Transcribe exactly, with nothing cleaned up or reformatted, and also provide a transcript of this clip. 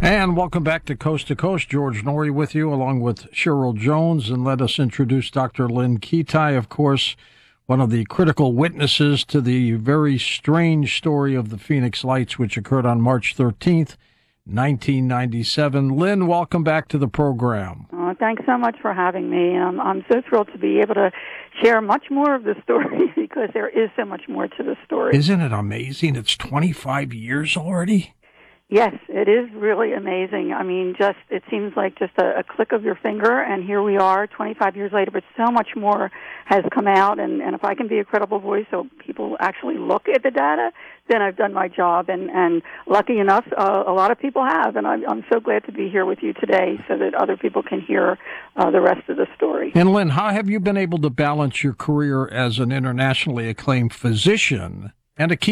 And welcome back to Coast to Coast. George Noory with you, along with Cheryl Jones. And let us introduce Doctor Lynn Kitei, of course, one of the critical witnesses to the very strange story of the Phoenix Lights, which occurred on March thirteenth, nineteen ninety-seven. Lynn, welcome back to the program. Oh, thanks so much for having me. Um, I'm so thrilled to be able to share much more of the story because there is so much more to the story. Isn't it amazing? It's twenty-five years already? Yes, it is really amazing. I mean, just it seems like just a, a click of your finger, and here we are twenty-five years later, but so much more has come out, and, and if I can be a credible voice so people actually look at the data, then I've done my job, and, and lucky enough, uh, a lot of people have, and I'm, I'm so glad to be here with you today so that other people can hear uh, the rest of the story. And Lynn, how have you been able to balance your career as an internationally acclaimed physician and a key